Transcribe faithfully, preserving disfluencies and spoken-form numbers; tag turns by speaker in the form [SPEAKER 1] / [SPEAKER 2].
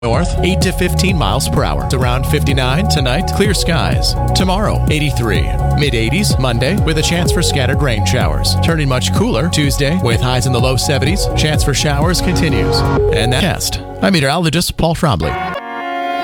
[SPEAKER 1] North, eight to fifteen miles per hour. It's around fifty-nine. Tonight, clear skies. Tomorrow, eighty-three. Mid-eighties, Monday, with a chance for scattered rain showers. Turning much cooler Tuesday, with highs in the low seventies. Chance for showers continues. And that test. I'm meteorologist Paul Trombley.